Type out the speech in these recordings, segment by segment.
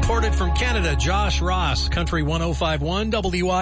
Imported from Canada, Josh Ross, Country 105.1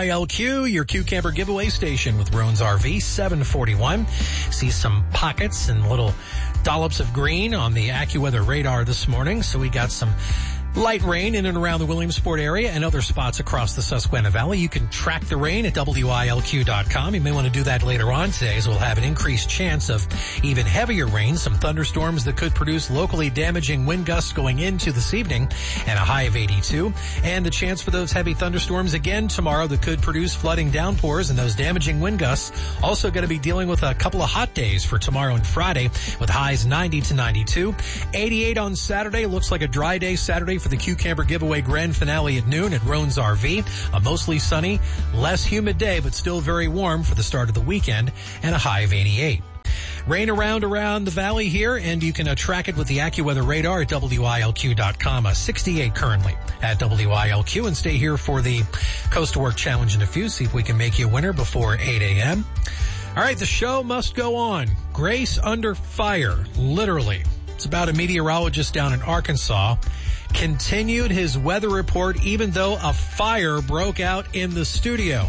WILQ, your Q Camper giveaway station with Roan's RV, 741. See some pockets and little dollops of green on the AccuWeather radar this morning. So we got some light rain in and around the Williamsport area and other spots across the Susquehanna Valley. You can track the rain at WILQ.com. You may want to do that later on today, as we'll have an increased chance of even heavier rain, some thunderstorms that could produce locally damaging wind gusts going into this evening, and a high of 82. And the chance for those heavy thunderstorms again tomorrow that could produce flooding downpours and those damaging wind gusts. Also going to be dealing with a couple of hot days for tomorrow and Friday with highs 90 to 92. 88 on Saturday. Looks like a dry day Saturday for the Q Camper giveaway grand finale at noon at Roan's RV. A mostly sunny, less humid day, but still very warm for the start of the weekend, and a high of 88. Rain around the valley here, and you can track it with the AccuWeather radar at WILQ.com. 68 currently at WILQ, and stay here for the Coast to Work Challenge in a few. See if we can make you a winner before 8 a.m. All right, the show must go on. Grace under fire, literally. It's about a meteorologist down in Arkansas. Continued his weather report even though a fire broke out in the studio.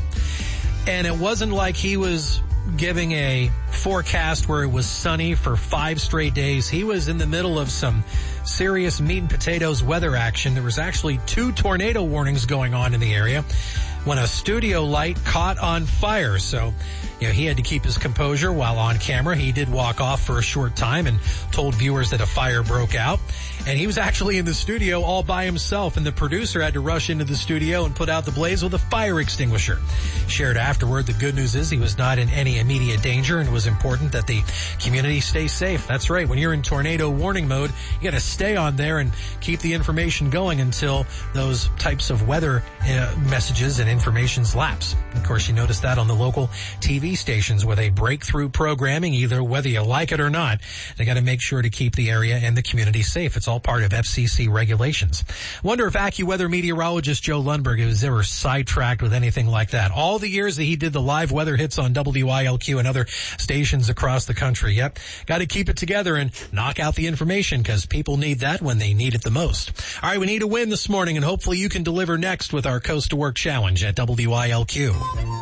And it wasn't like he was giving a forecast where it was sunny for 5 straight days. He was in the middle of some serious meat and potatoes weather action. There was actually 2 tornado warnings going on in the area when a studio light caught on fire. So, he had to keep his composure while on camera. He did walk off for a short time and told viewers that a fire broke out. And he was actually in the studio all by himself, and the producer had to rush into the studio and put out the blaze with a fire extinguisher. Shared afterward, the good news is he was not in any immediate danger, and it was important that the community stay safe. That's right. When you're in tornado warning mode, you got to stay on there and keep the information going until those types of weather messages and informations lapse. Of course, you notice that on the local TV stations where they break through programming, either whether you like it or not. They got to make sure to keep the area and the community safe. It's all part of FCC regulations. Wonder if AccuWeather meteorologist Joe Lundberg was ever sidetracked with anything like that. All the years that he did the live weather hits on WILQ and other stations across the country. Yep. Got to keep it together and knock out the information, because people need that when they need it the most. All right, we need a win this morning, and hopefully you can deliver next with our Coast to Work Challenge at WILQ.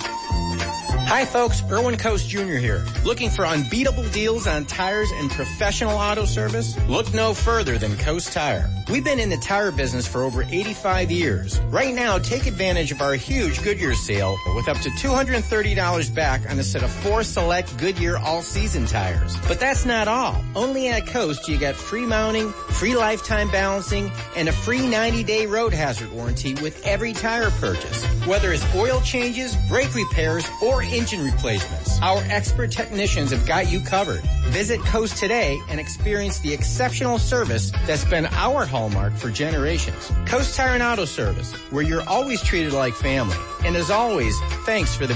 Hi folks, Erwin Coast Jr. here. Looking for unbeatable deals on tires and professional auto service? Look no further than Coast Tire. We've been in the tire business for over 85 years. Right now, take advantage of our huge Goodyear sale with up to $230 back on a set of 4 select Goodyear all-season tires. But that's not all. Only at Coast you get free mounting, free lifetime balancing, and a free 90-day road hazard warranty with every tire purchase. Whether it's oil changes, brake repairs, or engine replacements, our expert technicians have got you covered. Visit Coast today and experience the exceptional service that's been our hallmark for generations. Coast Tire and Auto Service, where you're always treated like family. And as always, thanks for the